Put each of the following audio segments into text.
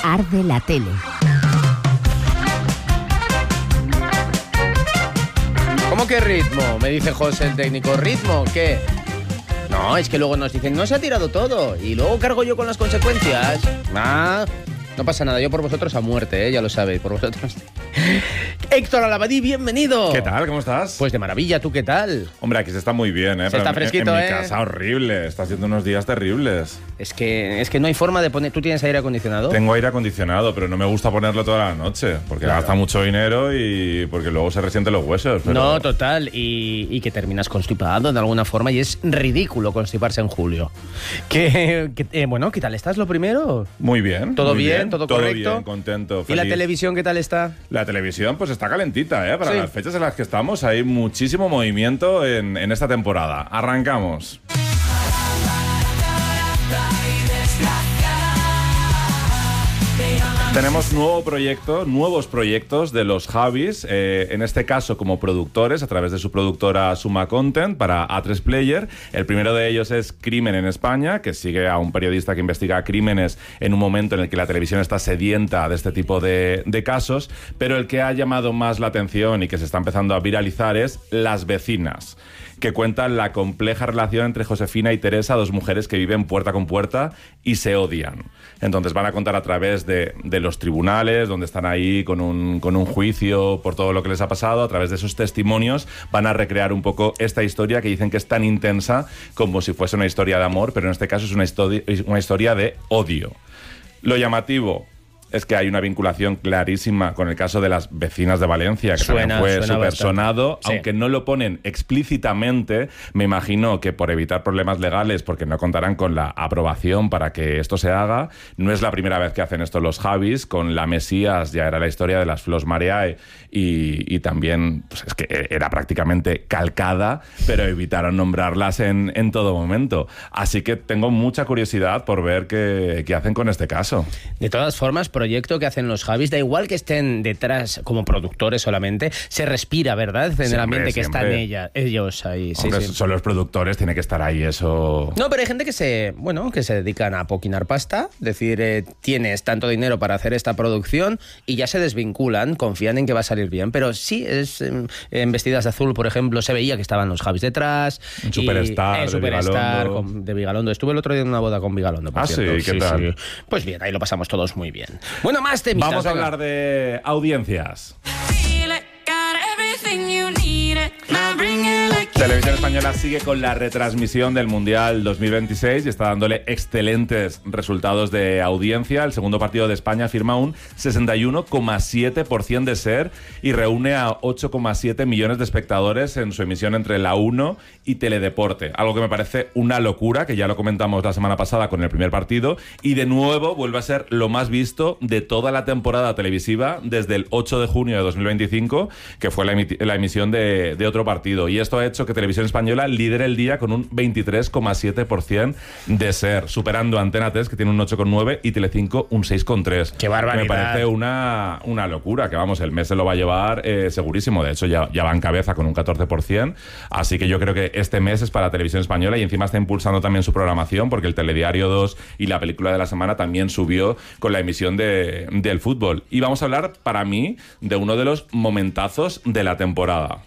Arde la tele. ¿Cómo que ritmo? Me dice José, el técnico. ¿Ritmo? ¿Qué? No, es que luego nos dicen, no se ha tirado todo. Y luego cargo yo con las consecuencias. No pasa nada, yo por vosotros a muerte, ya lo sabéis, por vosotros. Héctor Alabadí, bienvenido. ¿Qué tal? ¿Cómo estás? Pues de maravilla, ¿tú qué tal? Hombre, aquí se está muy bien, ¿eh? Se está fresquito, en mi casa horrible, está haciendo unos días terribles. Es que no hay forma de poner... ¿Tú tienes aire acondicionado? Tengo aire acondicionado, pero no me gusta ponerlo toda la noche, porque gasta mucho dinero y porque luego se resienten los huesos. Pero... No, total, y que terminas constipado de alguna forma, y es ridículo constiparse en julio. Bueno, ¿qué tal estás, lo primero? Muy bien. ¿Todo muy bien? ¿Todo correcto? Todo bien, contento, feliz. ¿Y la televisión qué tal está? La televisión pues está calentita, ¿eh? Para sí. Las fechas en las que estamos hay muchísimo movimiento en esta temporada. Arrancamos. Tenemos nuevos proyectos de los Javis, en este caso como productores, a través de su productora Suma Content para A3 Player. El primero de ellos es Crimen en España, que sigue a un periodista que investiga crímenes en un momento en el que la televisión está sedienta de este tipo de casos, pero el que ha llamado más la atención y que se está empezando a viralizar es Las Vecinas, que cuentan la compleja relación entre Josefina y Teresa, dos mujeres que viven puerta con puerta y se odian. Entonces van a contar a través de los tribunales, donde están ahí con un juicio por todo lo que les ha pasado, a través de esos testimonios van a recrear un poco esta historia que dicen que es tan intensa como si fuese una historia de amor, pero en este caso es una historia de odio. Lo llamativo es que hay una vinculación clarísima con el caso de Las Vecinas de Valencia, que también fue súper sonado, sí. Aunque no lo ponen explícitamente. Me imagino que por evitar problemas legales, porque no contarán con la aprobación para que esto se haga. No es la primera vez que hacen esto los Javis. Con La Mesías ya era la historia de las Flos Mariae y también pues es que era prácticamente calcada, pero evitaron nombrarlas en todo momento. Así que tengo mucha curiosidad por ver qué hacen con este caso. De todas formas, proyecto que hacen los Javis, da igual que estén detrás como productores solamente, se respira, ¿verdad? En el ambiente que están ellos ahí. Hombre, sí. Son los productores, tiene que estar ahí eso. No, pero hay gente que se dedican a poquinar pasta, decir, tienes tanto dinero para hacer esta producción y ya se desvinculan, confían en que va a salir bien. Pero sí, en Vestidas de Azul, por ejemplo, se veía que estaban los Javis detrás. Un Superstar de Vigalondo. Estuve el otro día en una boda con Vigalondo, por cierto. Sí, ¿qué tal? Sí. Pues bien, ahí lo pasamos todos muy bien. Bueno, más temitas. Vamos a hablar de audiencias. Televisión Española sigue con la retransmisión del Mundial 2026 y está dándole excelentes resultados de audiencia. El segundo partido de España firma un 61,7% de SER y reúne a 8,7 millones de espectadores en su emisión entre La 1 y Teledeporte. Algo que me parece una locura, que ya lo comentamos la semana pasada con el primer partido, y de nuevo vuelve a ser lo más visto de toda la temporada televisiva desde el 8 de junio de 2025, que fue la emisión de otro partido. Y esto ha hecho que Televisión Española lidere el día con un 23,7% de SER, superando a Antena 3, que tiene un 8,9%, y Telecinco un 6,3%. ¡Qué barbaridad! Me parece una locura, que vamos, el mes se lo va a llevar segurísimo. De hecho, ya va en cabeza con un 14%. Así que yo creo que este mes es para Televisión Española y encima está impulsando también su programación, porque el Telediario 2 y la película de la semana también subió con la emisión del fútbol. Y vamos a hablar, para mí, de uno de los momentazos de la temporada.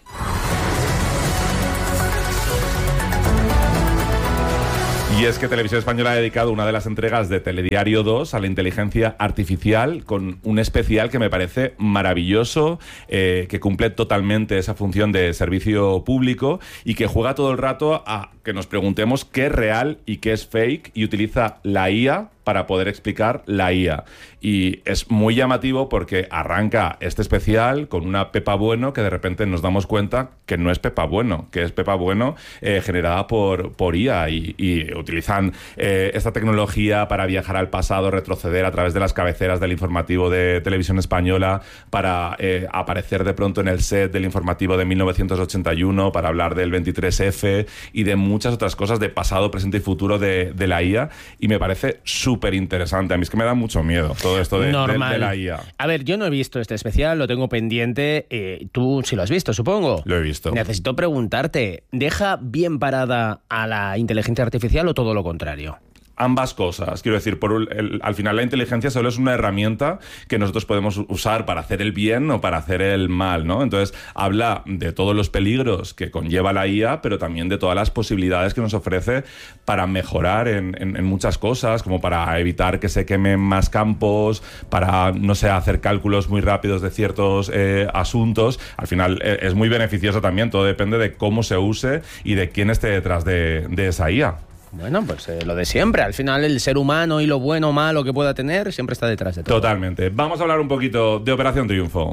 Y es que Televisión Española ha dedicado una de las entregas de Telediario 2 a la inteligencia artificial, con un especial que me parece maravilloso, que cumple totalmente esa función de servicio público y que juega todo el rato a que nos preguntemos qué es real y qué es fake, y utiliza la IA para poder explicar la IA. Y es muy llamativo porque arranca este especial con una Pepa Bueno que de repente nos damos cuenta que no es Pepa Bueno, que es Pepa Bueno generada por IA, y utilizan esta tecnología para viajar al pasado, retroceder a través de las cabeceras del informativo de Televisión Española para aparecer de pronto en el set del informativo de 1981 para hablar del 23F y de muchas otras cosas de pasado, presente y futuro de la IA, y me parece súper interesante. A mí es que me da mucho miedo todo esto de la IA. A ver, yo no he visto este especial, lo tengo pendiente. Tú sí lo has visto, supongo. Lo he visto. Necesito preguntarte, ¿deja bien parada a la inteligencia artificial o todo lo contrario? ambas cosas. Quiero decir, al final la inteligencia solo es una herramienta que nosotros podemos usar para hacer el bien o para hacer el mal, ¿no? Entonces, habla de todos los peligros que conlleva la IA, pero también de todas las posibilidades que nos ofrece para mejorar en muchas cosas, como para evitar que se quemen más campos, para, no sé, hacer cálculos muy rápidos de ciertos asuntos. Al final es muy beneficioso también, todo depende de cómo se use y de quién esté detrás de esa IA. Bueno, pues lo de siempre. Al final el ser humano y lo bueno o malo que pueda tener siempre está detrás de todo. Totalmente. Vamos a hablar un poquito de Operación Triunfo,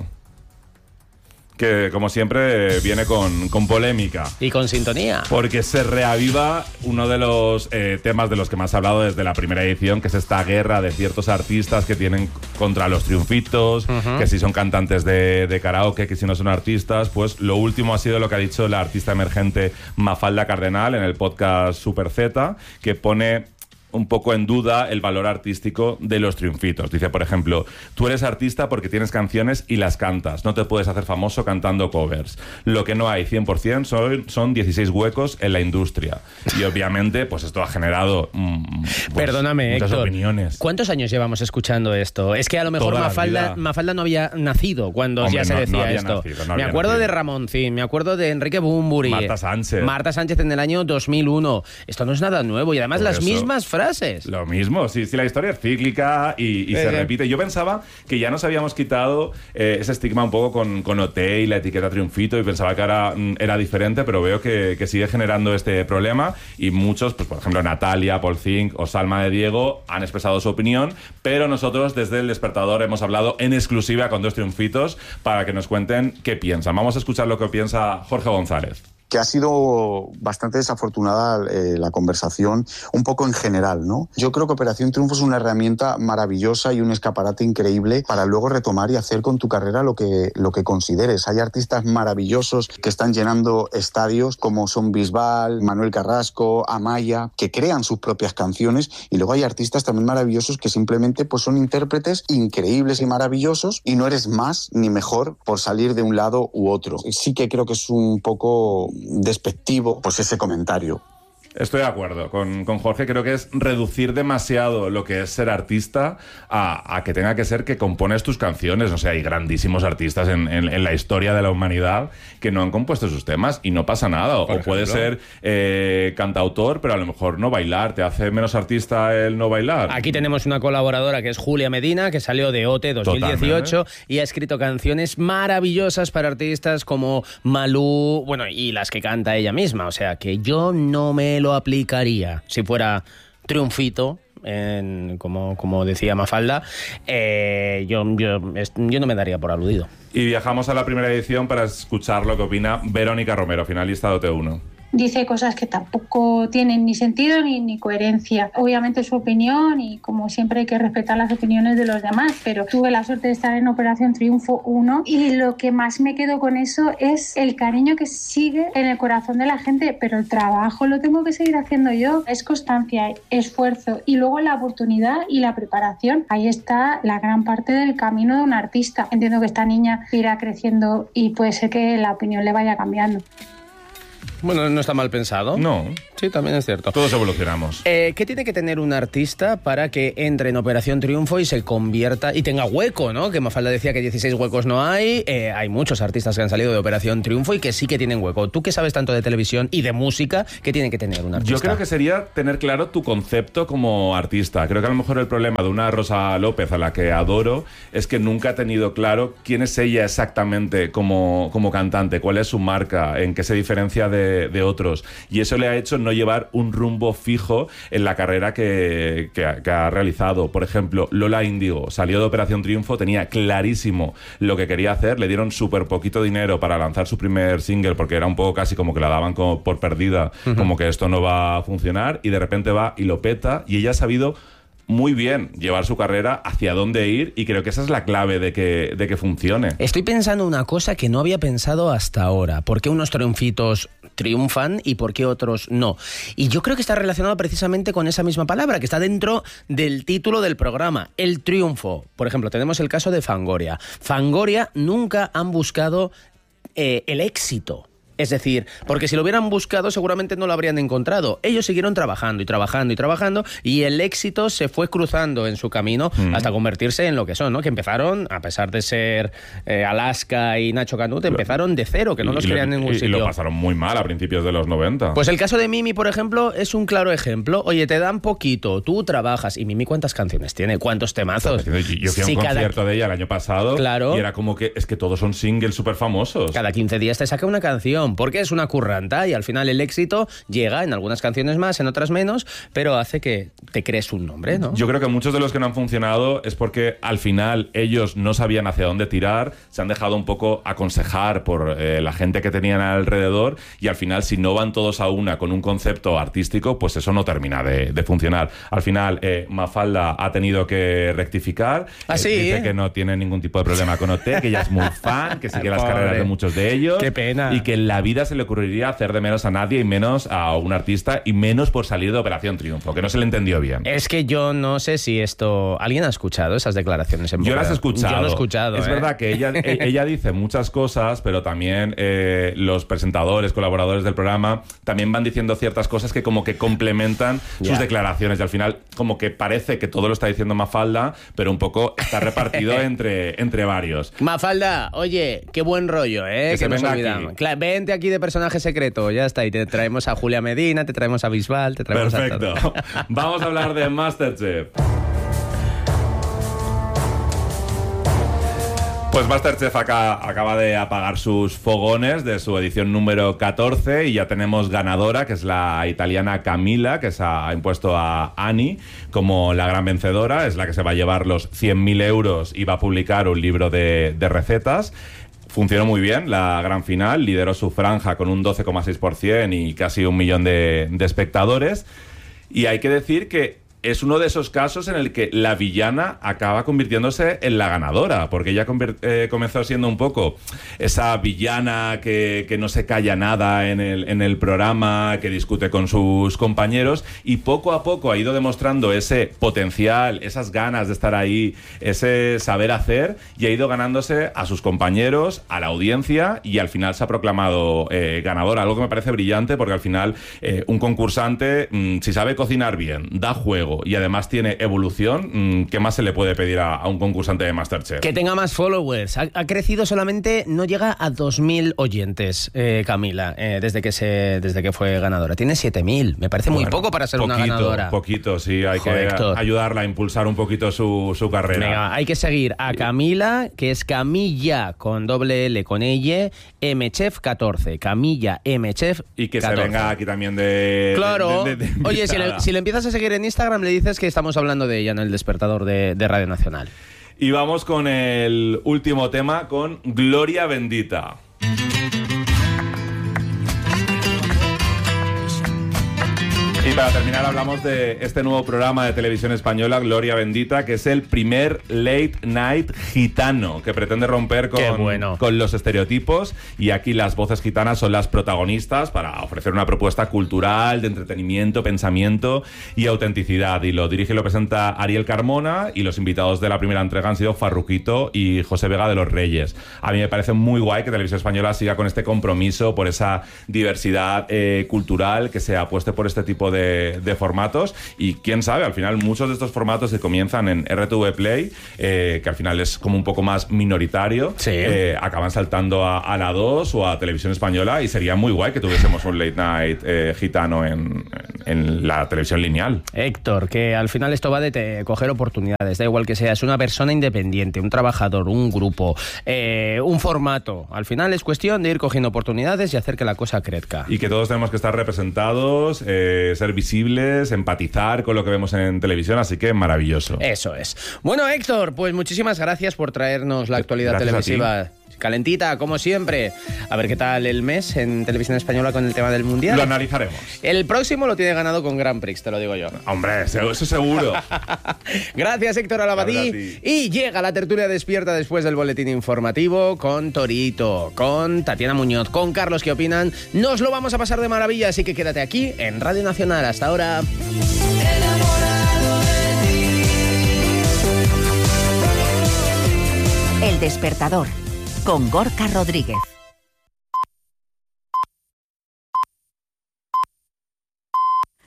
que como siempre viene con polémica. Y con sintonía. Porque se reaviva uno de los temas de los que más he hablado desde la primera edición, que es esta guerra de ciertos artistas que tienen contra los triunfitos, que si son cantantes de karaoke, que si no son artistas. Pues lo último ha sido lo que ha dicho la artista emergente Mafalda Cardenal en el podcast Super Z, que pone un poco en duda el valor artístico de los triunfitos. Dice, por ejemplo, tú eres artista porque tienes canciones y las cantas. No te puedes hacer famoso cantando covers. Lo que no hay 100% son 16 huecos en la industria. Y obviamente, pues esto ha generado perdóname, muchas Héctor, opiniones. ¿Cuántos años llevamos escuchando esto? Es que a lo mejor Mafalda no había nacido cuando ya se decía esto. Me acuerdo de Ramoncín, me acuerdo de Enrique Bunbury. Marta Sánchez en el año 2001. Esto no es nada nuevo y además las mismas frases. Lo mismo, sí, la historia es cíclica y se repite. Yo pensaba que ya nos habíamos quitado ese estigma un poco con OT y la etiqueta triunfito, y pensaba que ahora era diferente, pero veo que sigue generando este problema, y muchos, pues por ejemplo Natalia, Paul Zink o Salma de Diego han expresado su opinión, pero nosotros desde El Despertador hemos hablado en exclusiva con dos triunfitos para que nos cuenten qué piensan. Vamos a escuchar lo que piensa Jorge González. Que ha sido bastante desafortunada la conversación, un poco en general, ¿no? Yo creo que Operación Triunfo es una herramienta maravillosa y un escaparate increíble para luego retomar y hacer con tu carrera lo que consideres. Hay artistas maravillosos que están llenando estadios, como son Bisbal, Manuel Carrasco, Amaya, que crean sus propias canciones, y luego hay artistas también maravillosos que simplemente pues son intérpretes increíbles y maravillosos, y no eres más ni mejor por salir de un lado u otro. Sí que creo que es un poco despectivo pues ese comentario. Estoy de acuerdo con Jorge. Creo que es reducir demasiado lo que es ser artista a que tenga que ser que compones tus canciones. O sea, hay grandísimos artistas en la historia de la humanidad que no han compuesto sus temas y no pasa nada. O puede ser cantautor, pero a lo mejor no bailar. ¿Te hace menos artista el no bailar? Aquí tenemos una colaboradora que es Julia Medina, que salió de OT 2018. Totalmente. Y ha escrito canciones maravillosas para artistas como Malú, bueno, y las que canta ella misma. O sea, que yo no me lo aplicaría si fuera triunfito, como decía Mafalda. Yo no me daría por aludido. Y viajamos a la primera edición para escuchar lo que opina Verónica Romero, finalista de OT1. Dice cosas que tampoco tienen ni sentido ni coherencia. Obviamente es su opinión y como siempre hay que respetar las opiniones de los demás, pero tuve la suerte de estar en Operación Triunfo 1 y lo que más me quedo con eso es el cariño que sigue en el corazón de la gente, pero el trabajo lo tengo que seguir haciendo yo. Es constancia, esfuerzo y luego la oportunidad y la preparación. Ahí está la gran parte del camino de un artista. Entiendo que esta niña irá creciendo y puede ser que la opinión le vaya cambiando. Bueno, no está mal pensado. No. Sí, también es cierto. Todos evolucionamos. ¿Qué tiene que tener un artista para que entre en Operación Triunfo y se convierta y tenga hueco, ¿no? Que Mafalda decía que 16 huecos no hay. Hay muchos artistas que han salido de Operación Triunfo y que sí que tienen hueco. Tú que sabes tanto de televisión y de música, ¿qué tiene que tener un artista? Yo creo que sería tener claro tu concepto como artista. Creo que a lo mejor el problema de una Rosa López, a la que adoro, es que nunca ha tenido claro quién es ella exactamente como cantante, cuál es su marca, en qué se diferencia de otros. Y eso le ha hecho no llevar un rumbo fijo en la carrera que ha realizado. Por ejemplo, Lola Índigo salió de Operación Triunfo, tenía clarísimo lo que quería hacer, le dieron súper poquito dinero para lanzar su primer single porque era un poco casi como que la daban como por perdida, como que esto no va a funcionar, y de repente va y lo peta, y ella ha sabido muy bien llevar su carrera hacia dónde ir, y creo que esa es la clave de que funcione. Estoy pensando una cosa que no había pensado hasta ahora. ¿Por qué unos triunfitos triunfan y por qué otros no? Y yo creo que está relacionado precisamente con esa misma palabra que está dentro del título del programa, el triunfo. Por ejemplo, tenemos el caso de Fangoria. Fangoria nunca han buscado el éxito. Es decir, porque si lo hubieran buscado seguramente no lo habrían encontrado. Ellos siguieron trabajando y trabajando y trabajando y el éxito se fue cruzando en su camino hasta convertirse en lo que son, ¿no? Que empezaron, a pesar de ser Alaska y Nacho Canut, empezaron de cero, que no los querían en ningún sitio. Y lo pasaron muy mal a principios de los 90. Pues el caso de Mimi, por ejemplo, es un claro ejemplo. Oye, te dan poquito, tú trabajas. ¿Y Mimi cuántas canciones tiene? ¿Cuántos temazos? Yo fui a un concierto de ella el año pasado, claro, y era como que es que todos son singles súper famosos. Cada 15 días te saca una canción, porque es una curranta y al final el éxito llega en algunas canciones más, en otras menos, pero hace que te crees un nombre, ¿no? Yo creo que muchos de los que no han funcionado es porque al final ellos no sabían hacia dónde tirar, se han dejado un poco aconsejar por la gente que tenían alrededor y al final si no van todos a una con un concepto artístico, pues eso no termina de funcionar. Al final Mafalda ha tenido que rectificar. Sí, dice que no tiene ningún tipo de problema con OT, que ella es muy fan, que sigue las carreras de muchos de ellos. Qué pena. Y que en la vida se le ocurriría hacer de menos a nadie y menos a un artista y menos por salir de Operación Triunfo, que no se le entendió bien. Es que yo no sé si esto... ¿Alguien ha escuchado esas declaraciones en Yo las he escuchado. Yo lo he escuchado. Es verdad que ella dice muchas cosas, pero también los presentadores, colaboradores del programa, también van diciendo ciertas cosas que como que complementan sus declaraciones y al final como que parece que todo lo está diciendo Mafalda, pero un poco está repartido entre varios. Mafalda, oye, qué buen rollo, que nos olvidamos. Claro, vente aquí de personaje secreto, ya está, y te traemos a Julia Medina, te traemos a Bisbal, te traemos Perfecto. a todo. Vamos a hablar de MasterChef. Pues MasterChef acaba de apagar sus fogones de su edición número 14 y ya tenemos ganadora, que es la italiana Camila, que se ha impuesto a Ani como la gran vencedora. Es la que se va a llevar los 100.000 euros y va a publicar un libro de recetas. Funcionó muy bien la gran final, lideró su franja con un 12,6% y casi 1 millón de espectadores. Y hay que decir que es uno de esos casos en el que la villana acaba convirtiéndose en la ganadora, porque ella comenzó siendo un poco esa villana que no se calla nada en el programa, que discute con sus compañeros, y poco a poco ha ido demostrando ese potencial, esas ganas de estar ahí, ese saber hacer, y ha ido ganándose a sus compañeros, a la audiencia, y al final se ha proclamado ganadora, algo que me parece brillante, porque al final un concursante, si sabe cocinar bien, da juego, y además tiene evolución, ¿qué más se le puede pedir a un concursante de MasterChef? Que tenga más followers. Ha crecido solamente, no llega a 2.000 oyentes, Camila, desde que fue ganadora. Tiene 7.000. Me parece muy poco para ser una ganadora. Poquito, sí. Hay que ayudarla a impulsar un poquito su carrera. Venga, hay que seguir a Camila, que es Camilla, con doble L, con ella, MChef 14. Camilla MChef 14. Y que se venga aquí también de... Claro. Oye, si le empiezas a seguir en Instagram, le dices que estamos hablando de ella en el despertador de Radio Nacional. Y vamos con el último tema, con Gloria Bendita. Y para terminar hablamos de este nuevo programa de televisión española, Gloria Bendita, que es el primer late night gitano que pretende romper con los estereotipos, y aquí las voces gitanas son las protagonistas para ofrecer una propuesta cultural, de entretenimiento, pensamiento y autenticidad. Y lo dirige y lo presenta Ariel Carmona, y los invitados de la primera entrega han sido Farruquito y José Vega de los Reyes. A mí me parece muy guay que Televisión Española siga con este compromiso por esa diversidad cultural, que se apueste por este tipo de formatos, y quién sabe, al final muchos de estos formatos que comienzan en RTV Play, que al final es como un poco más minoritario, acaban saltando a la 2 o a Televisión Española, y sería muy guay que tuviésemos un late night gitano en la televisión lineal. Héctor, que al final esto va de coger oportunidades, da igual que seas una persona independiente, un trabajador, un grupo, un formato. Al final es cuestión de ir cogiendo oportunidades y hacer que la cosa crezca. Y que todos tenemos que estar representados, ser visibles, empatizar con lo que vemos en televisión, así que maravilloso. Eso es. Bueno, Héctor, pues muchísimas gracias por traernos la actualidad televisiva. Calentita, como siempre. A ver qué tal el mes en Televisión Española con el tema del Mundial. Lo analizaremos. El próximo lo tiene ganado con Grand Prix, te lo digo yo. Hombre, eso seguro. Gracias, Héctor Alabadí. Y llega la tertulia despierta después del boletín informativo con Torito, con Tatiana Muñoz, con Carlos. ¿Qué opinan? Nos lo vamos a pasar de maravilla, así que quédate aquí en Radio Nacional. Hasta ahora. El despertador, con Gorka Rodríguez.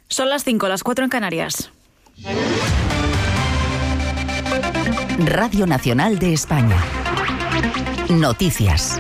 Son las 5, las 4 en Canarias. Radio Nacional de España. Noticias.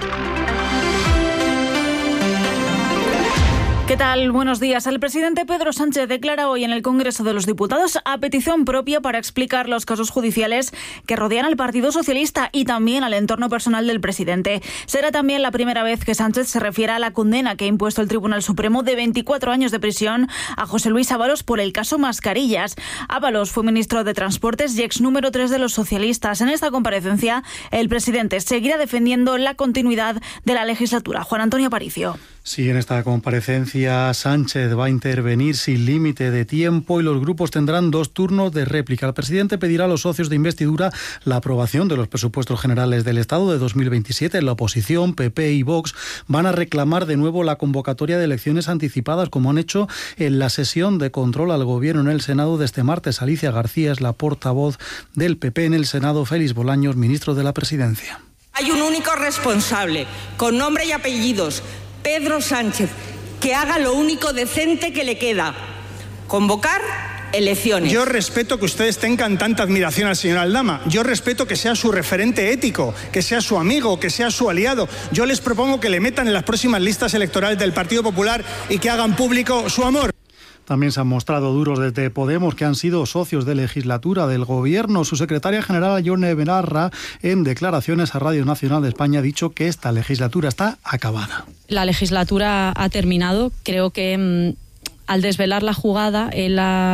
¿Qué tal? Buenos días. El presidente Pedro Sánchez declara hoy en el Congreso de los Diputados a petición propia para explicar los casos judiciales que rodean al Partido Socialista y también al entorno personal del presidente. Será también la primera vez que Sánchez se refiera a la condena que ha impuesto el Tribunal Supremo de 24 años de prisión a José Luis Ábalos por el caso Mascarillas. Ábalos fue ministro de Transportes y ex número 3 de los socialistas. En esta comparecencia, el presidente seguirá defendiendo la continuidad de la legislatura. Juan Antonio Aparicio. Sí, en esta comparecencia Sánchez va a intervenir sin límite de tiempo y los grupos tendrán 2 turnos de réplica. El presidente pedirá a los socios de investidura la aprobación de los presupuestos generales del Estado de 2027. La oposición, PP y Vox, van a reclamar de nuevo la convocatoria de elecciones anticipadas, como han hecho en la sesión de control al Gobierno en el Senado de este martes. Alicia García es la portavoz del PP en el Senado, Félix Bolaños, ministro de la Presidencia. Hay un único responsable, con nombre y apellidos, Pedro Sánchez, que haga lo único decente que le queda: convocar elecciones. Yo respeto que ustedes tengan tanta admiración al señor Aldama. Yo respeto que sea su referente ético, que sea su amigo, que sea su aliado. Yo les propongo que le metan en las próximas listas electorales del Partido Popular y que hagan público su amor. También se han mostrado duros desde Podemos, que han sido socios de legislatura del Gobierno. Su secretaria general, Yone Belarra, en declaraciones a Radio Nacional de España, ha dicho que esta legislatura está acabada. La legislatura ha terminado. Creo que al desvelar la jugada, él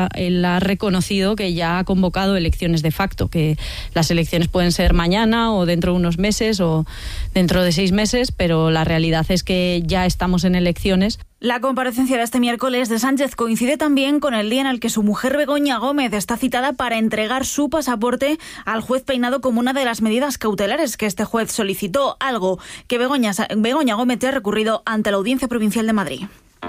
ha reconocido que ya ha convocado elecciones de facto, que las elecciones pueden ser mañana o dentro de unos meses o dentro de 6 meses, pero la realidad es que ya estamos en elecciones. La comparecencia de este miércoles de Sánchez coincide también con el día en el que su mujer Begoña Gómez está citada para entregar su pasaporte al juez Peinado como una de las medidas cautelares que este juez solicitó, algo que Begoña Gómez ya ha recurrido ante la Audiencia Provincial de Madrid.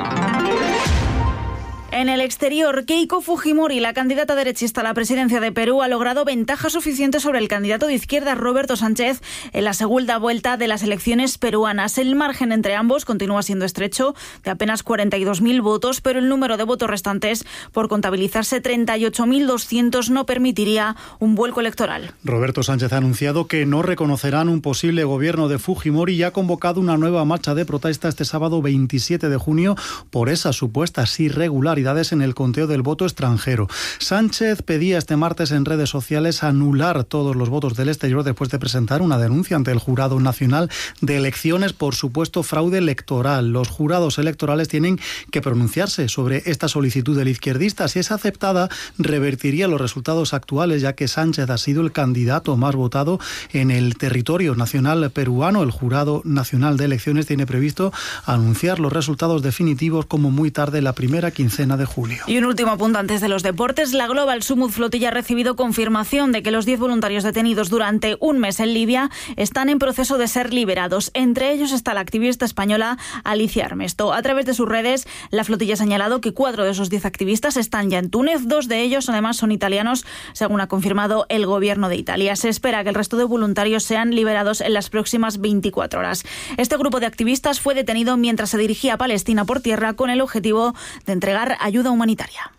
En el exterior, Keiko Fujimori, la candidata derechista a la presidencia de Perú, ha logrado ventaja suficiente sobre el candidato de izquierda Roberto Sánchez en la segunda vuelta de las elecciones peruanas. El margen entre ambos continúa siendo estrecho, de apenas 42.000 votos, pero el número de votos restantes, por contabilizarse 38.200, no permitiría un vuelco electoral. Roberto Sánchez ha anunciado que no reconocerán un posible gobierno de Fujimori y ha convocado una nueva marcha de protesta este sábado 27 de junio por esas supuestas irregularidades en el conteo del voto extranjero. Sánchez pedía este martes en redes sociales anular todos los votos del exterior después de presentar una denuncia ante el Jurado Nacional de Elecciones por supuesto fraude electoral. Los jurados electorales tienen que pronunciarse sobre esta solicitud del izquierdista. Si es aceptada, revertiría los resultados actuales, ya que Sánchez ha sido el candidato más votado en el territorio nacional peruano. El Jurado Nacional de Elecciones tiene previsto anunciar los resultados definitivos como muy tarde la primera quincena de julio. Y un último apunte antes de los deportes. La Global Sumud Flotilla ha recibido confirmación de que los 10 voluntarios detenidos durante un mes en Libia están en proceso de ser liberados. Entre ellos está la activista española Alicia Armesto. A través de sus redes, la flotilla ha señalado que 4 de esos 10 activistas están ya en Túnez. 2 de ellos, además, son italianos, según ha confirmado el gobierno de Italia. Se espera que el resto de voluntarios sean liberados en las próximas 24 horas. Este grupo de activistas fue detenido mientras se dirigía a Palestina por tierra con el objetivo de entregar ayuda humanitaria.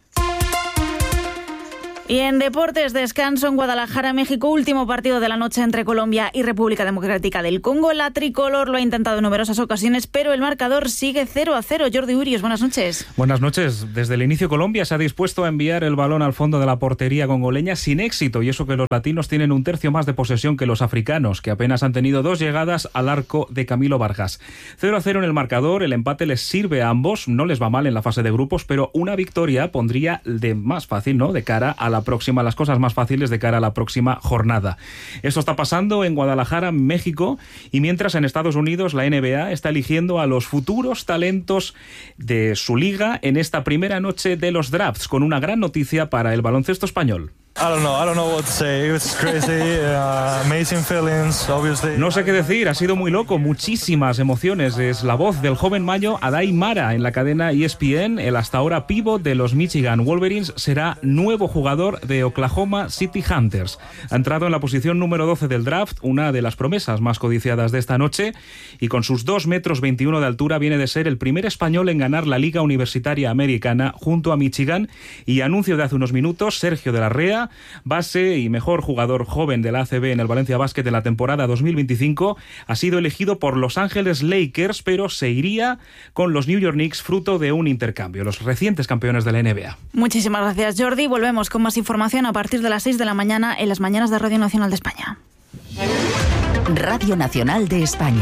Y en deportes, descanso en Guadalajara, México, último partido de la noche entre Colombia y República Democrática del Congo. La tricolor lo ha intentado en numerosas ocasiones, pero el marcador sigue 0-0. Jordi Urios, buenas noches. Buenas noches. Desde el inicio Colombia se ha dispuesto a enviar el balón al fondo de la portería congoleña sin éxito, y eso que los latinos tienen un tercio más de posesión que los africanos, que apenas han tenido 2 llegadas al arco de Camilo Vargas. 0-0 en el marcador, el empate les sirve a ambos, no les va mal en la fase de grupos, pero una victoria pondría de más fácil, ¿no?, de cara a la próxima, las cosas más fáciles de cara a la próxima jornada. Esto está pasando en Guadalajara, México, y mientras en Estados Unidos la NBA está eligiendo a los futuros talentos de su liga en esta primera noche de los drafts, con una gran noticia para el baloncesto español. No sé qué decir, ha sido muy loco, muchísimas emociones. Es la voz del joven mayo Adai Mara en la cadena ESPN. El hasta ahora pívot de los Michigan Wolverines será nuevo jugador de Oklahoma City Hunters. Ha entrado en la posición número 12 del draft, una de las promesas más codiciadas de esta noche, y con sus 2,21 metros de altura viene de ser el primer español en ganar la Liga Universitaria Americana junto a Michigan. Y anuncio de hace unos minutos, Sergio de la Rea, base y mejor jugador joven de la ACB en el Valencia Basket en la temporada 2025, ha sido elegido por Los Ángeles Lakers, pero se iría con los New York Knicks fruto de un intercambio, los recientes campeones de la NBA. Muchísimas gracias, Jordi. Volvemos con más información a partir de las 6 de la mañana en las mañanas de Radio Nacional de España. Radio Nacional de España.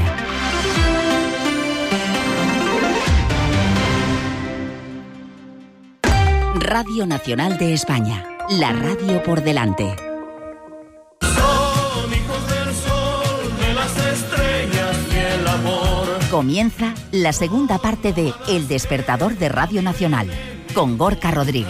Radio Nacional de España, la radio por delante. Son hijos del sol, de las estrellas y el amor. Comienza la segunda parte de El Despertador de Radio Nacional, con Gorka Rodríguez.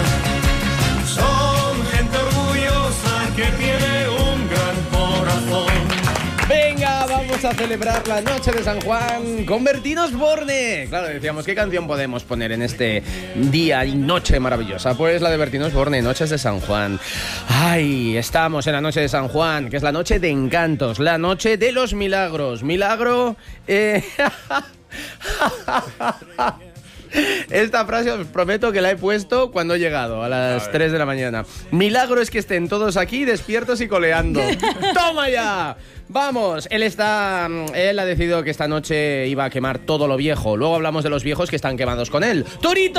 Son gente orgullosa que tiene un gran corazón. Venga, vamos a celebrar la noche de San Juan con Bertín Osborne. Claro, decíamos, ¿qué canción podemos poner en este día y noche maravillosa? Pues la de Bertín Osborne, Noches de San Juan. Ay, estamos en la noche de San Juan, que es la noche de encantos, la noche de los milagros. Milagro... Esta frase os prometo que la he puesto cuando he llegado, a las 3 de la mañana. Milagro es que estén todos aquí despiertos y coleando. ¡Toma ya! Vamos, él ha decidido que esta noche iba a quemar todo lo viejo. Luego hablamos de los viejos que están quemados con él. ¡Torito!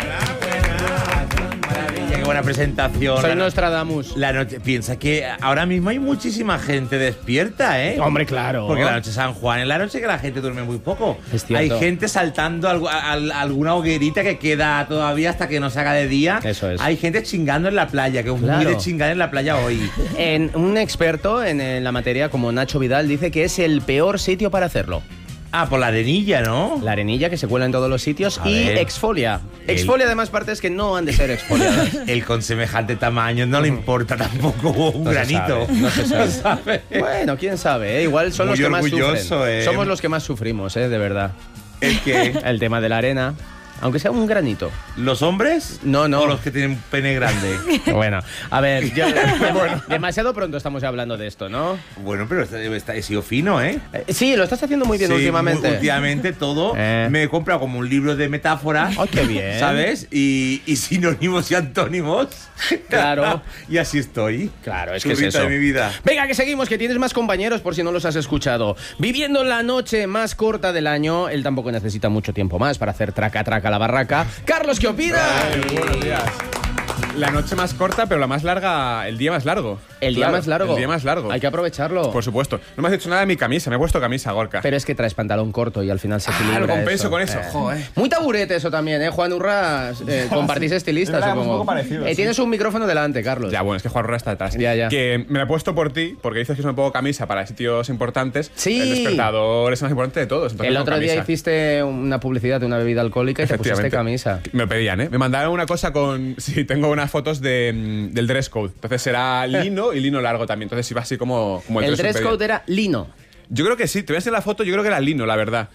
Qué buena presentación. Soy Nostradamus. Piensa que ahora mismo hay muchísima gente despierta, ¿eh? Hombre, claro. Porque la noche de San Juan es la noche que la gente duerme muy poco. Es cierto. Hay gente saltando alguna hoguerita que queda todavía hasta que no se haga de día. Eso es. Hay gente chingando en la playa, que es muy de chingar en la playa hoy. Un experto en la materia como Nacho Vidal dice que es el peor sitio para hacerlo. Ah, por la arenilla, ¿no? La arenilla que se cuela en todos los sitios exfolia. Exfolia además partes que no han de ser exfoliadas. El con semejante tamaño no le importa tampoco un granito. No se sabe. Bueno, quién sabe, ¿eh? Igual son los que más sufren. ¿Eh? Somos los que más sufrimos, de verdad. ¿El qué? El tema de la arena. Aunque sea un granito. ¿Los hombres? No. ¿O los que tienen pene grande? Bueno, a ver, demasiado pronto estamos hablando de esto, ¿no? Bueno, pero he sido fino, ¿eh? Sí, lo estás haciendo muy bien últimamente. Últimamente todo. Me he comprado como un libro de metáforas. ¡Oh, qué bien! ¿Sabes? Y sinónimos y antónimos. Claro. Y así estoy. Claro, es que es eso. De mi vida. Venga, que seguimos, que tienes más compañeros por si no los has escuchado. Viviendo la noche más corta del año, él tampoco necesita mucho tiempo más para hacer traca la barraca. Carlos, ¿qué opinas? Buenos días. La noche más corta, pero la más larga, el día más largo. ¿El día más largo? El día más largo. Hay que aprovecharlo. Por supuesto. No me has dicho nada de mi camisa, me he puesto camisa, Gorka. Pero es que traes pantalón corto y al final se equilibra. Lo compenso eso. con eso, joder. Muy taburete eso también, Juan Urras, compartís estilistas, supongo. Un poco parecido, sí. Tienes un micrófono delante, Carlos. Ya, bueno, es que Juan Urras está detrás. Ya. Que me la he puesto por ti, porque dices que no me pongo camisa para sitios importantes. Sí. El despertador es el más importante de todos. El otro día hiciste una publicidad de una bebida alcohólica y te pusiste camisa. Me pedían, ¿eh? Me mandaron una cosa con... Sí, tengo unas fotos del dress code. Entonces será lino y lino largo también. Entonces iba así como el dress code era lino. Yo creo que sí. Te voy a hacer la foto, yo creo que era lino, la verdad.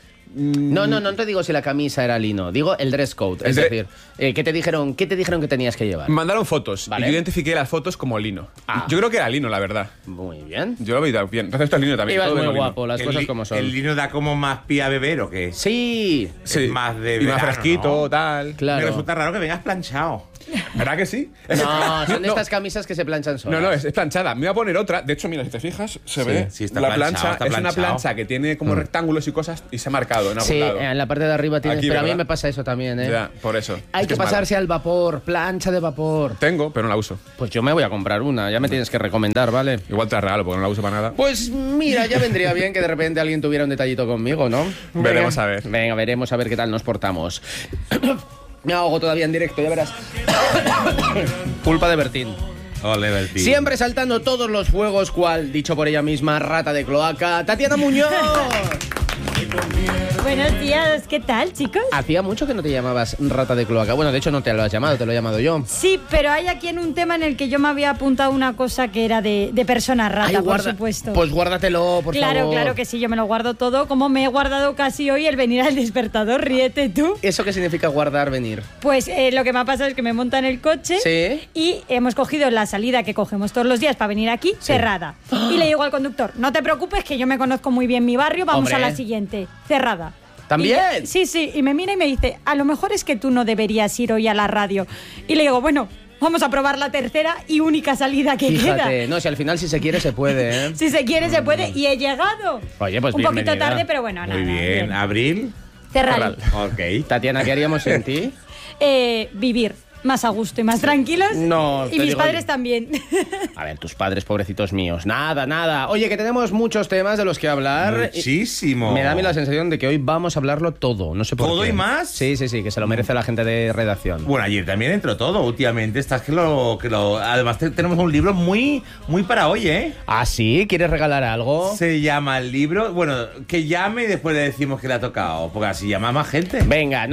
No te digo si la camisa era lino, digo el dress code. Es decir, ¿qué te dijeron que tenías que llevar? Me mandaron fotos, ¿vale? Y yo identifiqué las fotos como lino. Yo creo que era lino, la verdad. Muy bien. Yo lo he oído bien. Entonces esto es lino también. Ibas muy guapo, lino. Las cosas como son. ¿El lino da como más pie a beber o qué? Sí. Es más de verano, y más fresquito, ¿no? Tal. Claro. Me resulta raro que vengas planchado. ¿Verdad que sí? No, son estas camisas que se planchan solas. No, es planchada. Me voy a poner otra. De hecho, mira, si te fijas, se ve. Sí, está la planchado, plancha es una plancha que tiene como rectángulos y cosas y se ha marcado en algún lado. En la parte de arriba tienes. Aquí, pero ¿verdad? a mí me pasa eso también, ¿eh? Ya, por eso. Hay que pasarse al vapor, plancha de vapor. Tengo, pero no la uso. Pues yo me voy a comprar una. Ya me tienes que recomendar, ¿vale? Igual te la regalo porque no la uso para nada. Pues mira, ya vendría bien que de repente alguien tuviera un detallito conmigo, ¿no? Veremos a ver. Venga, veremos a ver qué tal nos portamos. Me ahogo todavía en directo, ya verás. Culpa de Bertín. Ole, Bertín. Siempre saltando todos los fuegos, cual, dicho por ella misma, rata de cloaca, Tatiana Muñoz. Buenos días, ¿qué tal, chicos? Hacía mucho que no te llamabas rata de cloaca. Bueno, de hecho no te lo has llamado, te lo he llamado yo. Sí, pero hay aquí en un tema en el que yo me había apuntado una cosa que era de persona rata, por supuesto. Pues guárdatelo, por favor. Claro que sí, yo me lo guardo todo, como me he guardado casi hoy el venir al despertador, ríete tú. ¿Eso qué significa guardar venir? Pues lo que me ha pasado es que me montan el coche y hemos cogido la salida que cogemos todos los días para venir aquí, cerrada. Y le digo al conductor, no te preocupes que yo me conozco muy bien mi barrio, vamos a la siguiente, cerrada. ¿También? Sí, y me mira y me dice, a lo mejor es que tú no deberías ir hoy a la radio. Y le digo, bueno, vamos a probar la tercera y única salida que queda. No, si al final si se quiere se puede, ¿eh? Si se quiere se puede y he llegado. Oye, pues un bienvenida. poquito tarde, pero bueno, nada. Muy bien. ¿Abril? Cerrar. Ok. Tatiana, ¿qué haríamos sin ti? Vivir más a gusto y más tranquilos. No, y mis padres también. A ver, tus padres, pobrecitos míos. Nada. Oye, que tenemos muchos temas de los que hablar. Muchísimo. Me da a mí la sensación de que hoy vamos a hablarlo todo. No sé por qué. ¿Todo y más? Sí, que se lo merece la gente de redacción. Bueno, ayer también entró todo. Últimamente estás que lo... Además tenemos un libro muy para hoy, ¿eh? ¿Ah, sí? ¿Quieres regalar algo? Se llama el libro... Bueno, que llame y después le decimos que le ha tocado. Porque así llama más gente. Venga,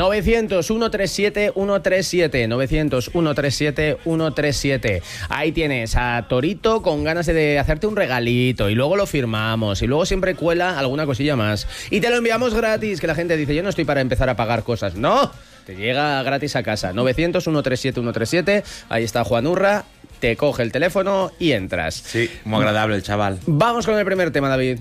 900-137-137. 900-137-137. Ahí tienes a Torito con ganas de hacerte un regalito y luego lo firmamos y luego siempre cuela alguna cosilla más. Y te lo enviamos gratis, que la gente dice, yo no estoy para empezar a pagar cosas. ¡No! Te llega gratis a casa. 900-137-137. Ahí está Juan Urra. Te coge el teléfono y entras. Sí, muy agradable el chaval. Vamos con el primer tema, David.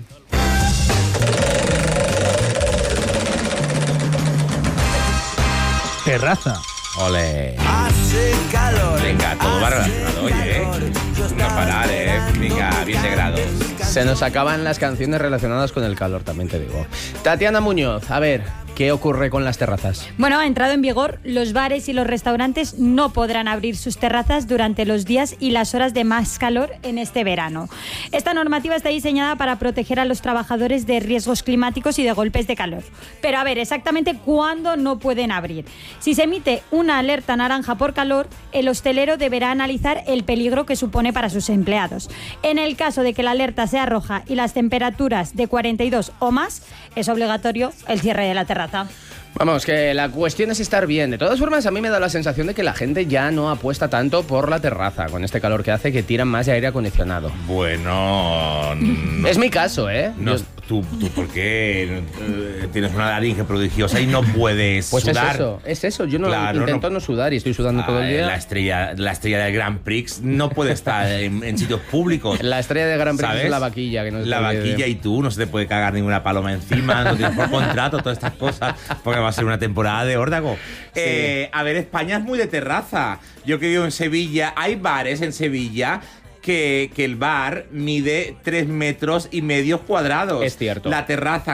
Terraza. Ole. Hace calor. Venga, todo va relacionado, oye. No parar, Venga, 10 grados. Se nos acaban las canciones relacionadas con el calor, también te digo. Tatiana Muñoz, a ver, ¿qué ocurre con las terrazas? Bueno, ha entrado en vigor, los bares y los restaurantes no podrán abrir sus terrazas durante los días y las horas de más calor en este verano. Esta normativa está diseñada para proteger a los trabajadores de riesgos climáticos y de golpes de calor. Pero a ver, exactamente cuándo no pueden abrir. Si se emite una alerta naranja por calor, el hostelero deberá analizar el peligro que supone para sus empleados. En el caso de que la alerta sea roja y las temperaturas de 42 o más, es obligatorio el cierre de la terraza. Vamos, que la cuestión es estar bien. De todas formas, a mí me da la sensación de que la gente ya no apuesta tanto por la terraza, con este calor que hace, que tiran más de aire acondicionado. Bueno... No, es mi caso, ¿eh? No, tú ¿por qué tienes una laringe prodigiosa y no puedes sudar? Pues es eso. Yo intento no sudar y estoy sudando todo el día. La estrella del Grand Prix no puede estar en sitios públicos. La estrella del Grand Prix, ¿sabes? Es la vaquilla. Que no la vaquilla y tú, no se te puede cagar ninguna paloma encima, no tienes por contrato, todas estas cosas, porque va a ser una temporada de órdago. Sí. A ver, España es muy de terraza. Yo que vivo en Sevilla, hay bares en Sevilla que el bar mide 3,5 metros cuadrados. Es cierto. La terraza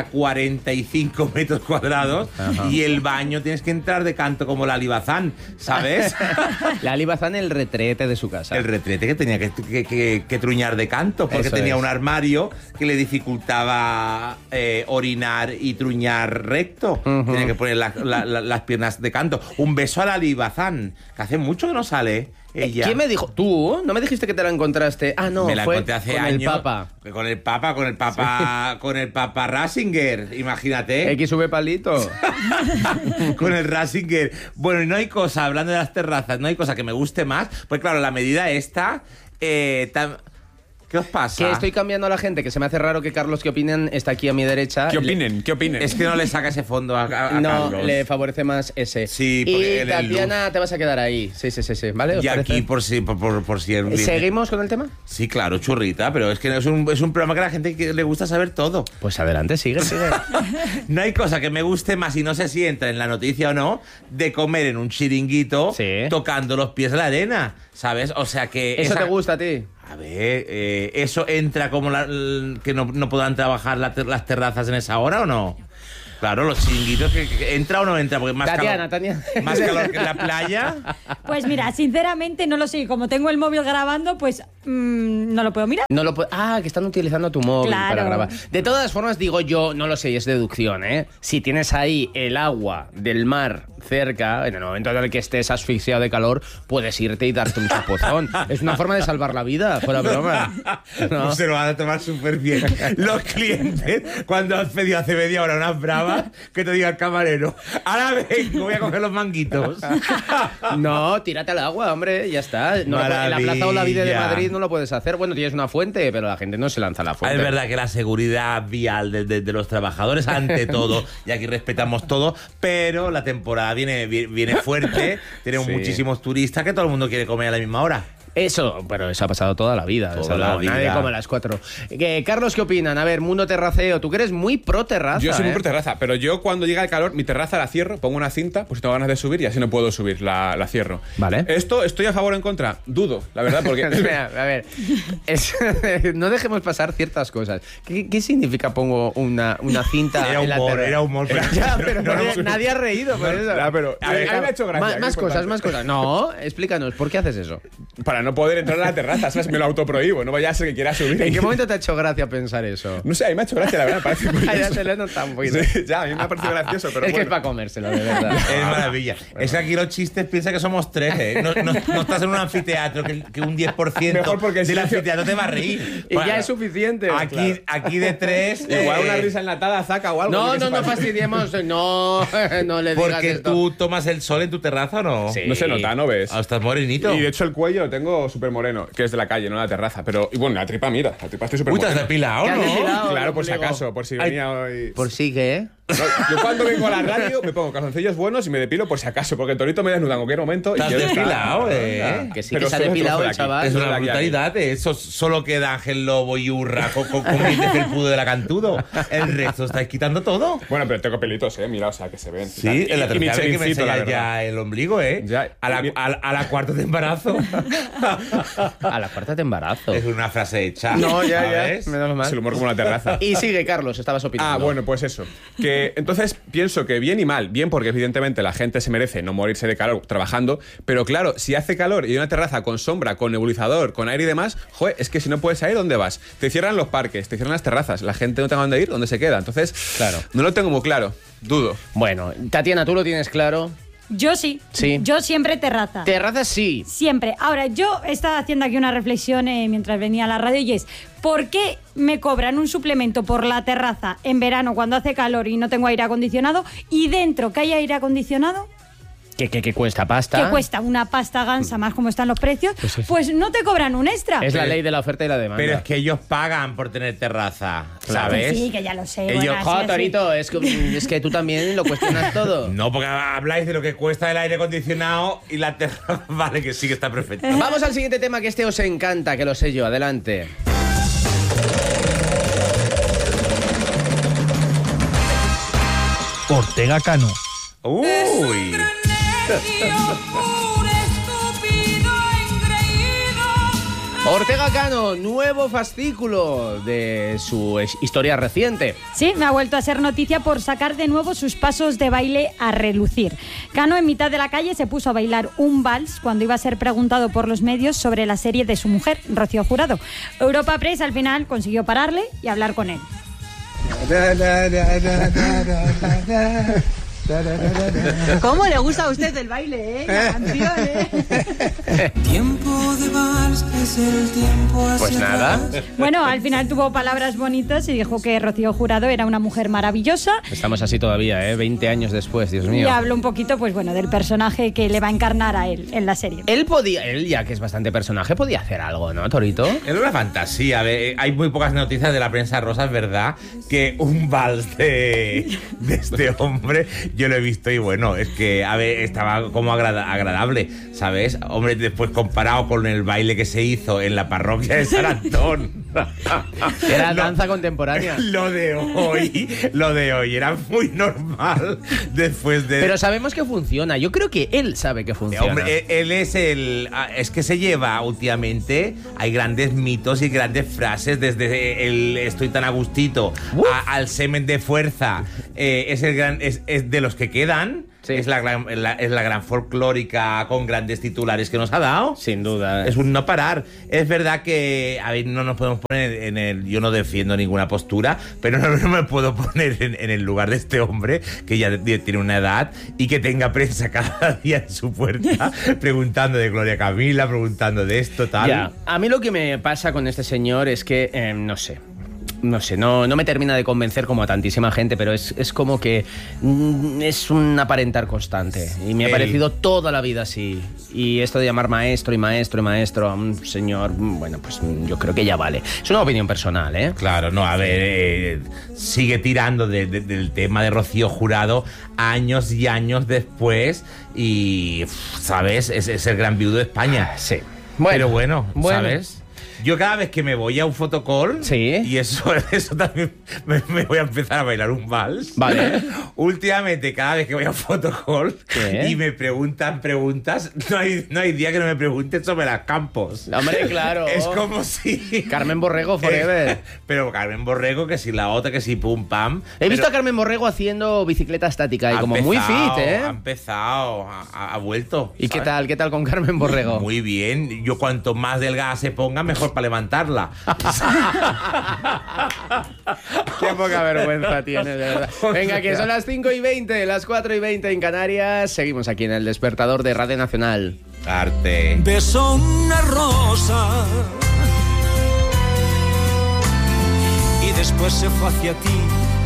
45 metros cuadrados. Ajá. Y el baño tienes que entrar de canto como la Alibazán, ¿sabes? La Alibazán, el retrete de su casa. El retrete que tenía que truñar de canto porque tenía un armario que le dificultaba orinar y truñar recto. Tenía que poner las piernas de canto. Un beso a la Alibazán, que hace mucho que no sale. Ella. ¿Quién me dijo? ¿Tú? ¿No me dijiste que te la encontraste? Ah, no, me la fue encontré hace con años. Con el Papa. Con el Papa Ratzinger, imagínate. XV palito. Con el Ratzinger. Bueno, y no hay cosa, hablando de las terrazas, no hay cosa que me guste más. Pues claro, la medida esta... ¿Qué os pasa? Que estoy cambiando a la gente, que se me hace raro que Carlos, ¿qué opinen? Está aquí a mi derecha. ¿Qué opinen? Es que no le saca ese fondo a no, Carlos. Le favorece más ese. Sí, y Tatiana, te vas a quedar ahí. Sí, ¿vale? Y aquí por si... ¿Seguimos con el tema? Sí, claro, churrita, pero es que es un programa que a la gente le gusta saber todo. Pues adelante, sigue. No hay cosa que me guste más, y no sé si entra en la noticia o no, de comer en un chiringuito tocando los pies en la arena, ¿sabes? O sea que... ¿Eso te gusta a ti? A ver, ¿eso entra como que no podrán trabajar las terrazas en esa hora o no? Claro, los chiringuitos, que ¿entra o no entra? Porque más Tatiana. Más calor que en la playa. Pues mira, sinceramente no lo sé. Como tengo el móvil grabando, pues no lo puedo mirar. No lo que están utilizando tu móvil Claro. para grabar. De todas formas, digo yo, no lo sé, es deducción, ¿eh? Si tienes ahí el agua del mar cerca, en el momento en el que estés asfixiado de calor, puedes irte y darte un chapuzón. Es una forma de salvar la vida, fuera broma. No se lo van a tomar súper bien los clientes cuando has pedido hace media hora unas bravas, que te diga el camarero: ahora vengo, voy a coger los manguitos. No, tírate al agua, hombre, ya está. No en la Plaza Olavide de Madrid no lo puedes hacer. Bueno, tienes una fuente, pero la gente no se lanza a la fuente. Es verdad que la seguridad vial de los trabajadores ante todo, y aquí respetamos todo, pero la temporada viene fuerte, tenemos muchísimos turistas que todo el mundo quiere comer a la misma hora. Pero eso ha pasado toda la vida. Nadie come a las 4. Carlos, ¿qué opinan? A ver, mundo terraceo. Tú que eres muy pro terraza. Yo soy muy pro terraza, pero yo cuando llega el calor, mi terraza la cierro, pongo una cinta, pues si tengo ganas de subir y así no puedo subir, la cierro. Vale. Esto, ¿estoy a favor o en contra? Dudo, la verdad, porque... A ver, no dejemos pasar ciertas cosas. ¿Qué significa pongo una cinta en la terraza? Era humor. Ya, pero nadie ha reído por eso. Ya, pero a mí me ha hecho gracia. Más cosas. No, explícanos, ¿por qué haces eso? Para no poder entrar a la terraza, ¿sabes? Me lo autoprohíbo, no vaya a ser que quiera subir. ¿En qué momento te ha hecho gracia pensar eso? No sé, a mí me ha hecho gracia, la verdad, parece curioso. Ya se lo he notado un poquito. Sí, ya, a mí me ha parecido gracioso, pero es que bueno. es para comérselo, de verdad. Es maravilla. Es que aquí los chistes piensa que somos 3, ¿eh? No estás en un anfiteatro que un 10% Mejor porque del anfiteatro te va a reír. Y ya es suficiente. Aquí de 3... Igual una risa enlatada, zaca o algo. No fastidiemos. No le digas Porque esto. tú tomas el sol en tu terraza, ¿o no? Sí. No se nota, ¿no ves? Estás morenito. Y de hecho el cuello lo tengo súper moreno, que es de la calle, no la terraza. Pero, y bueno, la tripa, mira, la tripa estoy súper Uy, te moreno. has depilado, ¿Te has ¿no? depilado? Claro, por si Ombligo. acaso, por si venía hoy... ¿Por sí qué? No, yo cuando vengo a la radio me pongo calzoncillos buenos y me depilo por si acaso, porque el torito me desnuda en cualquier momento. Te has y quiero estar- depilado, Que sí Pero que se ha solo depilado el destrozo de aquí. chaval. Es una Aquí. brutalidad, eso solo queda Ángel Lobo y Urra con el felpudo de la Cantudo. El resto estáis quitando todo. Bueno, pero tengo pelitos, mira, o sea, que se ven. Sí, en la Y mi tercera vez que me cherincito, la enseñas verdad. ya el ombligo, ¿eh? Ya. A la cuarta de embarazo. A la cuarta de embarazo. Es una frase hecha. No, ya. ¿sabes? Menos mal. Es el humor como la terraza. Y sigue, Carlos, estabas opinando. Ah, bueno, pues eso. Que entonces pienso que bien y mal. Bien porque evidentemente la gente se merece no morirse de calor trabajando, pero claro, si hace calor y hay una terraza con sombra, con nebulizador, con aire y demás, joder, es que si no puedes salir, ¿dónde vas? Te cierran los parques, te cierran las terrazas, la gente no tenga dónde ir, ¿dónde se queda? Entonces, Claro. no lo tengo muy claro, dudo. Bueno, Tatiana, ¿tú lo tienes claro? Yo sí. Sí. Yo siempre terraza. Terraza sí. Siempre. Ahora, yo estaba haciendo aquí una reflexión mientras venía a la radio y es, ¿por qué me cobran un suplemento por la terraza en verano cuando hace calor y no tengo aire acondicionado y dentro que hay aire acondicionado? ¿Qué cuesta pasta? Que cuesta una pasta gansa más como están los precios, pues no te cobran un extra. Es la ley de la oferta y la demanda. Pero es que ellos pagan por tener terraza, ¿sabes? Sí, que ya lo sé. Ellos- bueno, Jo, así, Torito, es que tú también lo cuestionas todo. No, porque habláis de lo que cuesta el aire acondicionado y la terraza. Vale, que sí que está perfecto. Vamos al siguiente tema, que este os encanta, que lo sé yo. Adelante. Ortega Cano. Uy. Ortega Cano, nuevo fascículo de su historia reciente. Sí, me ha vuelto a ser noticia por sacar de nuevo sus pasos de baile a relucir. Cano, en mitad de la calle, se puso a bailar un vals cuando iba a ser preguntado por los medios sobre la serie de su mujer, Rocío Jurado. Europa Press al final consiguió pararle y hablar con él. ¿Cómo le gusta a usted el baile, la canción, Tiempo de vals, que es el tiempo hacia Pues nada. atrás. Bueno, al final tuvo palabras bonitas y dijo que Rocío Jurado era una mujer maravillosa. Estamos así todavía, 20 años después, Dios mío. Y habló un poquito, pues bueno, del personaje que le va a encarnar a él en la serie. Él, ya que es bastante personaje, podía hacer algo, ¿no, Torito? Es una fantasía. Hay muy pocas noticias de la prensa rosa, es verdad, que un vals de este hombre yo lo he visto y bueno, es que estaba como agradable, ¿sabes? Hombre, después comparado con el baile que se hizo en la parroquia de San Antón. Era danza contemporánea. Lo de hoy era muy normal después de... Pero sabemos que funciona. Yo creo que él sabe que funciona. Hombre, él es es que se lleva últimamente, hay grandes mitos y grandes frases, desde el estoy tan a gustito al semen de fuerza, es de los que quedan. es la gran folclórica con grandes titulares que nos ha dado. Sin duda. Es un no parar. Es verdad que, a ver, no nos podemos poner yo no defiendo ninguna postura, pero no me puedo poner en el lugar de este hombre que ya tiene una edad y que tenga prensa cada día en su puerta preguntando de Gloria Camila, preguntando de esto, tal. Ya. A mí lo que me pasa con este señor es que, no sé, no me termina de convencer como a tantísima gente, pero es como que es un aparentar constante. Y me ha parecido toda la vida así. Y esto de llamar maestro y maestro y maestro a un señor, bueno, pues yo creo que ya vale. Es una opinión personal, ¿eh? Claro, no, a ver, sigue tirando del tema de Rocío Jurado años y años después y, ¿sabes? Es el gran viudo de España. Sí. Pero bueno, ¿sabes? Yo cada vez que me voy a un photocall, y eso también me voy a empezar a bailar un vals. Vale. Últimamente, cada vez que voy a un photocall y me preguntan preguntas, no hay día que no me pregunten sobre las campos. Hombre, claro. Es como si... Carmen Borrego forever. Pero Carmen Borrego, que si la otra, que si pum pam. He visto a Carmen Borrego haciendo bicicleta estática y como muy fit, ¿eh? Ha empezado, ha vuelto. ¿Y qué tal con Carmen Borrego? Muy bien. Yo cuanto más delgada se ponga, mejor para levantarla. Qué poca vergüenza tiene, de verdad. Venga, que son las 5:20, las 4:20 en Canarias. Seguimos aquí en El Despertador de Radio Nacional. Arte. Besó una rosa y después se fue hacia ti,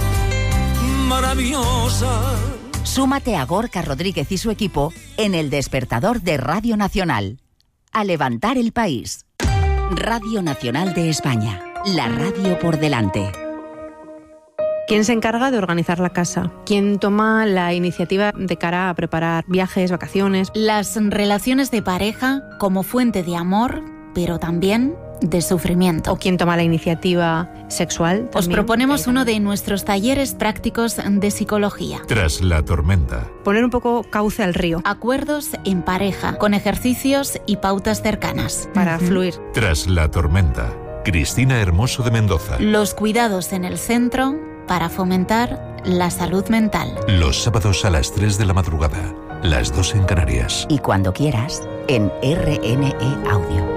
maravillosa. Súmate a Gorka Rodríguez y su equipo en El Despertador de Radio Nacional. A levantar el país. Radio Nacional de España. La radio por delante. ¿Quién se encarga de organizar la casa? ¿Quién toma la iniciativa de cara a preparar viajes, vacaciones? Las relaciones de pareja como fuente de amor, pero también de sufrimiento. ¿O quién toma la iniciativa sexual? Os proponemos uno de nuestros talleres prácticos de psicología. Tras la tormenta. Poner un poco cauce al río. Acuerdos en pareja, con ejercicios y pautas cercanas. Para fluir. Tras la tormenta. Cristina Hermoso de Mendoza. Los cuidados en el centro para fomentar la salud mental. Los sábados a las 3 de la madrugada, las 2 en Canarias. Y cuando quieras, en RNE Audio.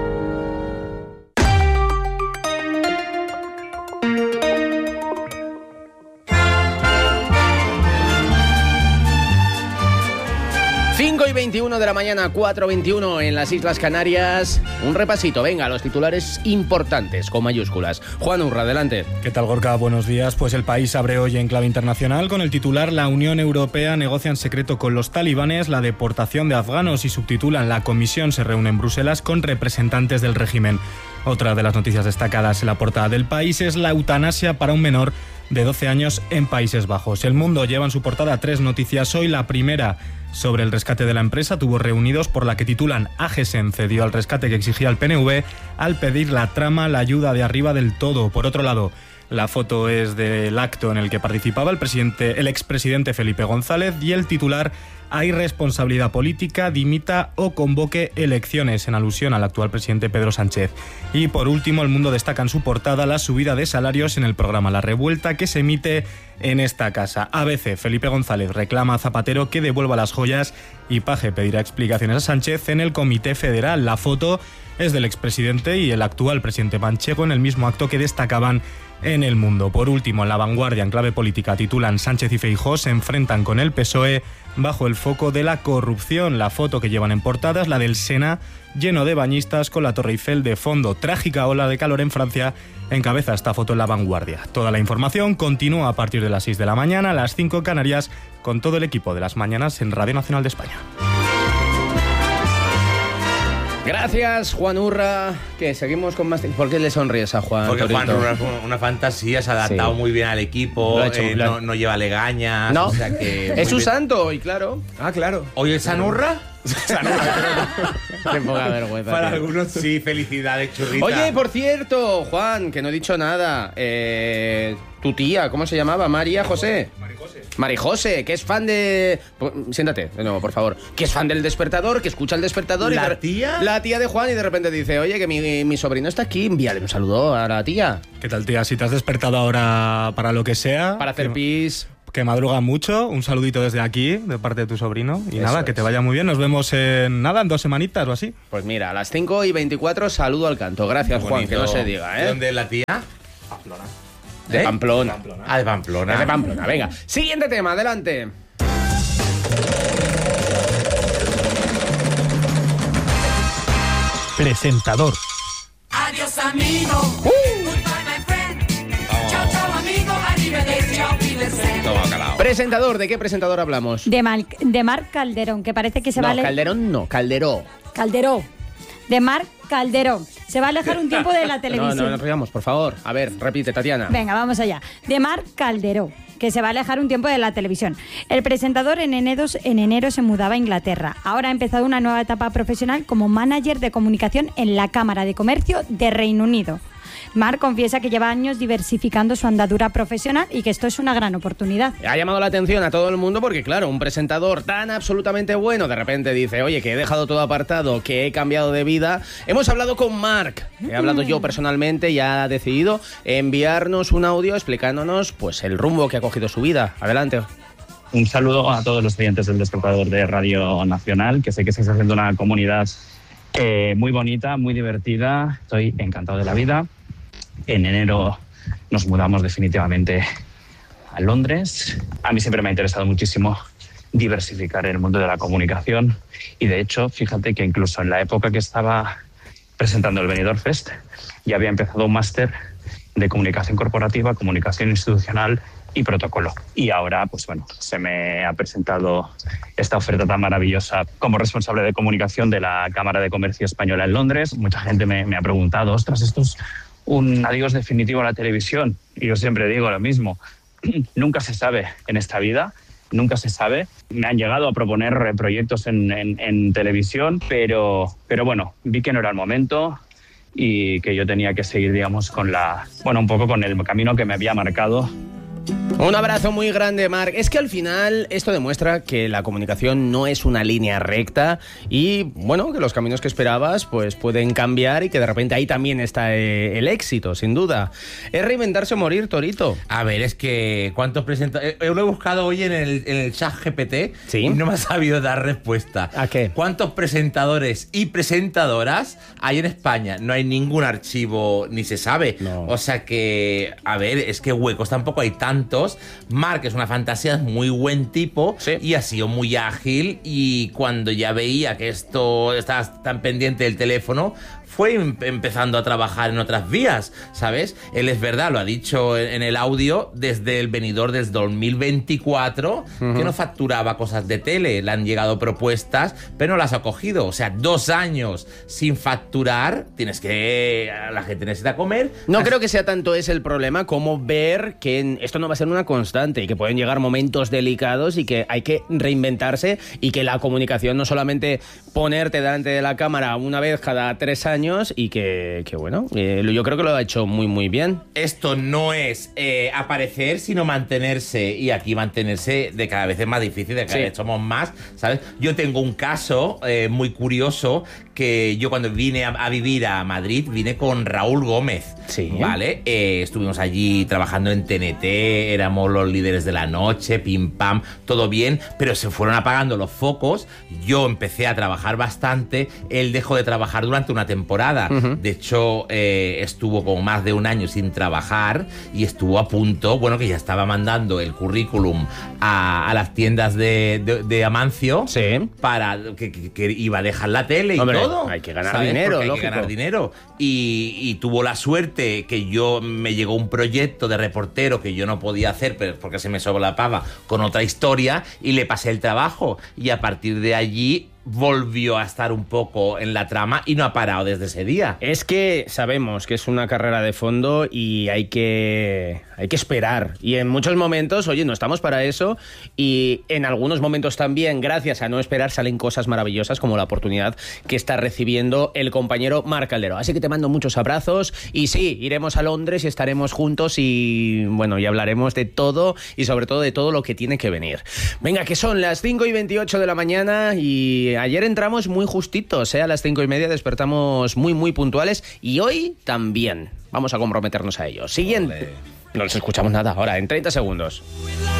Y 21 de la mañana, 4:21 en las Islas Canarias. Un repasito, venga, los titulares importantes con mayúsculas. Juan Urra, adelante. ¿Qué tal, Gorka? Buenos días. Pues el país abre hoy en clave internacional con el titular: La Unión Europea negocia en secreto con los talibanes la deportación de afganos, y subtitulan: La comisión se reúne en Bruselas con representantes del régimen. Otra de las noticias destacadas en la portada del país es la eutanasia para un menor de 12 años en Países Bajos. El Mundo lleva en su portada 3 noticias hoy. La primera, sobre el rescate de la empresa Tubos Reunidos, por la que titulan: Agesen cedió al rescate que exigía el PNV al pedir la trama la ayuda de arriba del todo. Por otro lado, la foto es del acto en el que participaba el expresidente Felipe González, y el titular: Hay responsabilidad política, dimita o convoque elecciones, en alusión al actual presidente Pedro Sánchez. Y por último, El Mundo destaca en su portada la subida de salarios en el programa La Revuelta, que se emite en esta casa. ABC: Felipe González reclama a Zapatero que devuelva las joyas, y Paje pedirá explicaciones a Sánchez en el Comité Federal. La foto es del expresidente y el actual presidente manchego en el mismo acto que destacaban en El Mundo. Por último, en La Vanguardia, en clave política, titulan: Sánchez y Feijóo se enfrentan con el PSOE bajo el foco de la corrupción. La foto que llevan en portada es la del Sena, lleno de bañistas con la Torre Eiffel de fondo. Trágica ola de calor en Francia encabeza esta foto en La Vanguardia. Toda la información continúa a partir de las 6 de la mañana, a las 5 Canarias, con todo el equipo de las mañanas en Radio Nacional de España. Gracias, Juan Urra. Que seguimos con más. ¿Por qué le sonríes a Juan? Porque Torito? Juan Urra es una fantasía, se ha adaptado muy bien al equipo, no lleva legañas. No, o sea que es su santo hoy, claro. Ah, claro. ¿Hoy el San Urra? Qué poca vergüenza. Para tío. algunos sí, felicidades, churrita. Oye, por cierto, Juan, que no he dicho nada. Tu tía, ¿cómo se llamaba? María José. María José, que es fan de... Siéntate, de nuevo, por favor. Que es fan del Despertador, que escucha el Despertador. ¿La tía? La tía de Juan, y de repente dice: oye, que mi sobrino está aquí, envíale un saludo a la tía. ¿Qué tal, tía? Si te has despertado ahora para lo que sea... Para hacer pis... que madrugan mucho. Un saludito desde aquí, de parte de tu sobrino. Y Eso nada, que te vaya muy bien. Nos vemos en 2 semanitas o así. Pues mira, a las 5:24, saludo al canto. Gracias, Juan, que no se diga, ¿eh? ¿De dónde es la tía? Pamplona. De Pamplona. Ah, de Pamplona. Es de Pamplona, venga. Siguiente tema, adelante. Presentador. Adiós, amigo. Goodbye, my friend. Chao, chao, amigo. Arrivederci, auf Wiedersehen. Presentador, ¿de qué presentador hablamos? De Marc Calderón, que parece que se No, va a... Calderón no, Calderó. Calderó. De Marc Calderón. Se va a alejar un tiempo de la televisión. No nos riamos, por favor. A ver, repite, Tatiana. Venga, vamos allá. De Marc Calderón, que se va a alejar un tiempo de la televisión. El presentador en enero se mudaba a Inglaterra. Ahora ha empezado una nueva etapa profesional como manager de comunicación en la Cámara de Comercio de Reino Unido. Marc confiesa que lleva años diversificando su andadura profesional y que esto es una gran oportunidad. Ha llamado la atención a todo el mundo porque, claro, un presentador tan absolutamente bueno de repente dice, oye, que he dejado todo apartado, que he cambiado de vida. Hemos hablado con Marc, he hablado yo personalmente y ha decidido enviarnos un audio explicándonos pues el rumbo que ha cogido su vida. Adelante. Un saludo a todos los oyentes del Despertador de Radio Nacional, que sé que estáis haciendo una comunidad muy bonita, muy divertida. Estoy encantado de la vida. En enero nos mudamos definitivamente a Londres. A mí siempre me ha interesado muchísimo diversificar el mundo de la comunicación y, de hecho, fíjate que incluso en la época que estaba presentando el Benidorm Fest ya había empezado un máster de comunicación corporativa, comunicación institucional y protocolo. Y ahora, pues bueno, se me ha presentado esta oferta tan maravillosa como responsable de comunicación de la Cámara de Comercio Española en Londres. Mucha gente me ha preguntado, ostras, esto es un adiós definitivo a la televisión. Y yo siempre digo lo mismo, nunca se sabe en esta vida, nunca se sabe. Me han llegado a proponer proyectos en televisión, pero bueno, vi que no era el momento y que yo tenía que seguir, digamos, un poco con el camino que me había marcado. Un abrazo muy grande, Marc. Es que al final esto demuestra que la comunicación no es una línea recta y, bueno, que los caminos que esperabas pues pueden cambiar y que de repente ahí también está el éxito, sin duda. Es reinventarse o morir, Torito. A ver, es que ¿cuántos presentadores? Lo he buscado hoy en el chat GPT. ¿Sí? Y no me ha sabido dar respuesta. ¿A qué? ¿Cuántos presentadores y presentadoras hay en España? No hay ningún archivo, ni se sabe. No. O sea que, a ver, es que huecos tampoco hay tantos. Marc es una fantasía, es muy buen tipo, sí, y ha sido muy ágil, y cuando ya veía que esto estaba tan pendiente del teléfono, fue empezando a trabajar en otras vías, ¿sabes? Él, es verdad, lo ha dicho en el audio, desde el Benidorm desde 2024, que no facturaba cosas de tele. Le han llegado propuestas, pero no las ha cogido. O sea, 2 años sin facturar, la gente necesita comer. No creo que sea tanto ese el problema como ver que esto no va a ser una constante y que pueden llegar momentos delicados y que hay que reinventarse y que la comunicación no solamente ponerte delante de la cámara una vez cada 3 años y que bueno, yo creo que lo ha hecho muy muy bien. Esto no es aparecer, sino mantenerse, y aquí mantenerse de cada vez es más difícil, de cada vez somos más, ¿sabes? Yo tengo un caso muy curioso, que yo cuando vine a vivir a Madrid vine con Raúl Gómez, ¿vale? Estuvimos allí trabajando en TNT, éramos los líderes de la noche, pim pam, todo bien, pero se fueron apagando los focos. Yo empecé a trabajar bastante, él dejó de trabajar durante una temporada. De hecho, estuvo como más de 1 año sin trabajar y estuvo a punto, bueno, que ya estaba mandando el currículum a las tiendas de Amancio, para que iba a dejar la tele y todo. Hay que ganar ¿sabes? dinero, Porque hay lógico. que ganar dinero. Y tuvo la suerte que me llegó un proyecto de reportero que yo no podía hacer porque se me solapaba con otra historia, y le pasé el trabajo, y a partir de allí volvió a estar un poco en la trama y no ha parado desde ese día. Es que sabemos que es una carrera de fondo y hay que esperar. Y en muchos momentos, oye, no estamos para eso, y en algunos momentos también, gracias a no esperar, salen cosas maravillosas como la oportunidad que está recibiendo el compañero Marc Calderón. Así que te mando muchos abrazos y sí, iremos a Londres y estaremos juntos y bueno, y hablaremos de todo y sobre todo de todo lo que tiene que venir. Venga, que son las 5:28 de la mañana y ayer entramos muy justitos, a las 5:30 despertamos muy muy puntuales y hoy también. Vamos a comprometernos a ello. Siguiente. No les escuchamos nada ahora, en 30 segundos.